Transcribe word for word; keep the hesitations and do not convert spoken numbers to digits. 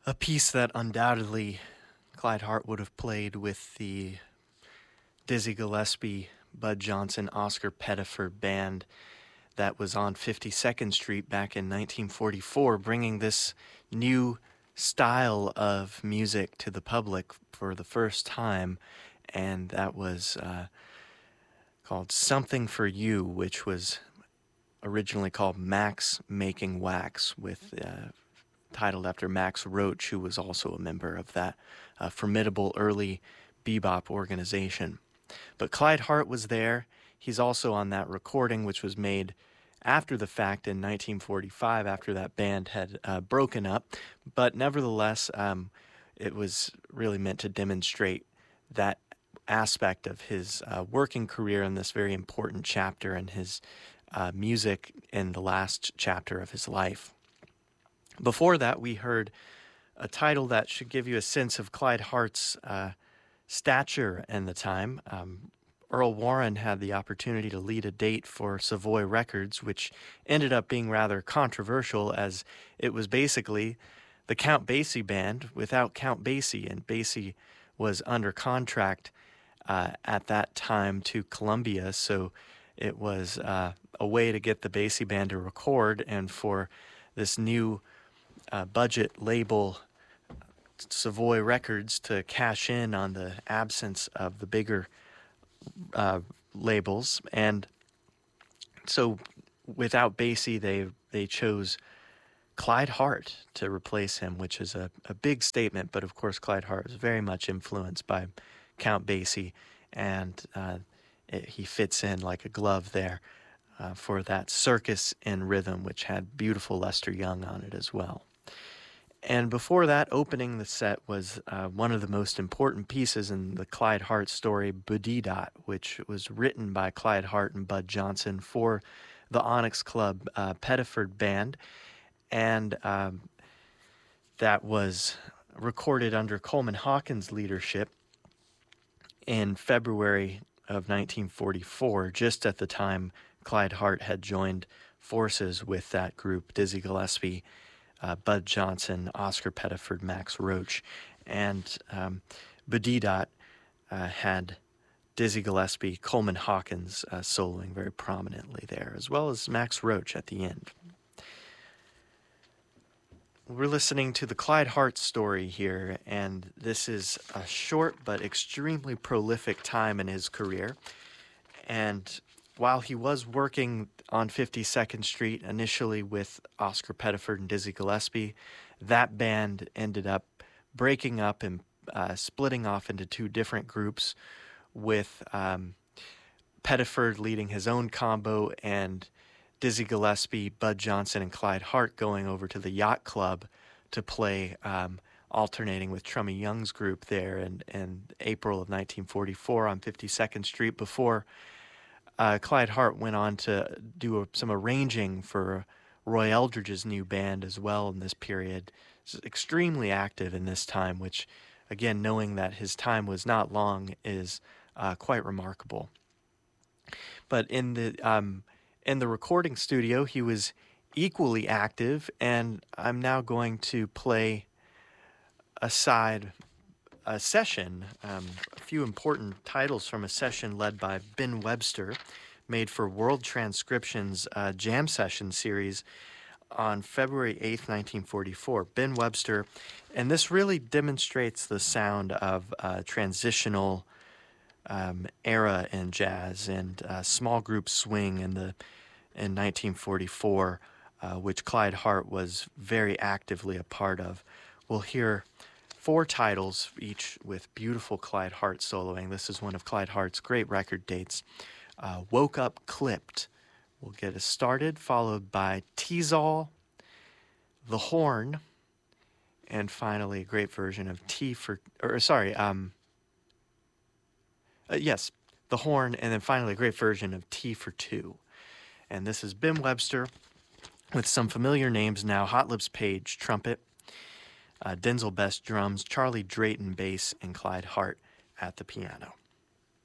A piece that undoubtedly Clyde Hart would have played with the Dizzy Gillespie, Bud Johnson, Oscar Pettiford band that was on fifty-second Street back in nineteen forty-four, bringing this new style of music to the public for the first time, and that was uh, called Something for You, which was originally called Max Making Wax, with uh, titled after Max Roach, who was also a member of that uh, formidable early bebop organization. But Clyde Hart was there. He's also on that recording, which was made after the fact in nineteen forty-five, after that band had uh, broken up. But nevertheless, um, it was really meant to demonstrate that aspect of his uh, working career in this very important chapter, and his uh, music in the last chapter of his life. Before that, we heard a title that should give you a sense of Clyde Hart's uh, stature in the time. Um, Earl Warren had the opportunity to lead a date for Savoy Records, which ended up being rather controversial, as it was basically the Count Basie band without Count Basie, and Basie was under contract uh, at that time to Columbia, so it was uh, a way to get the Basie band to record, and for this new uh, budget label, Savoy Records, to cash in on the absence of the bigger uh, labels. And so without Basie, they they chose Clyde Hart to replace him, which is a, a big statement. But of course, Clyde Hart was very much influenced by Count Basie, and uh, it, he fits in like a glove there uh, for that circus in rhythm, which had beautiful Lester Young on it as well. And before that, opening the set was uh, one of the most important pieces in the Clyde Hart story, Boo-Dee-Dot, which was written by Clyde Hart and Bud Johnson for the Onyx Club uh, Pettiford Band. And um, that was recorded under Coleman Hawkins' leadership in February of nineteen forty-four, just at the time Clyde Hart had joined forces with that group, Dizzy Gillespie, Uh, Bud Johnson, Oscar Pettiford, Max Roach, and um, Boo-Dee-Dot uh, had Dizzy Gillespie, Coleman Hawkins uh, soloing very prominently there, as well as Max Roach at the end. We're listening to the Clyde Hart story here, and this is a short but extremely prolific time in his career. And while he was working on fifty-second Street initially with Oscar Pettiford and Dizzy Gillespie, that band ended up breaking up and uh, splitting off into two different groups, with um, Pettiford leading his own combo and Dizzy Gillespie, Bud Johnson, and Clyde Hart going over to the Yacht Club to play, um, alternating with Trummy Young's group there in, in April of nineteen forty-four on fifty-second Street, before Uh, Clyde Hart went on to do a, some arranging for Roy Eldridge's new band as well in this period. He's extremely active in this time, which, again, knowing that his time was not long, is uh, quite remarkable. But in the um, in the recording studio, he was equally active, and I'm now going to play a side a session, um, a few important titles from a session led by Ben Webster, made for World Transcription's uh, Jam Session series on February eighth, nineteen forty-four. Ben Webster, and this really demonstrates the sound of uh, transitional um, era in jazz and uh, small group swing in the in nineteen forty-four, uh, which Clyde Hart was very actively a part of. We'll hear four titles, each with beautiful Clyde Hart soloing. This is one of Clyde Hart's great record dates. Uh, Woke Up Clipped will get us started, followed by Teasall, The Horn, and finally a great version of T for, or sorry, um, uh, yes, The Horn, and then finally a great version of T for Two. And this is Ben Webster with some familiar names now: Hot Lips Page, trumpet, Uh, Denzel Best drums, Charlie Drayton bass, and Clyde Hart at the piano.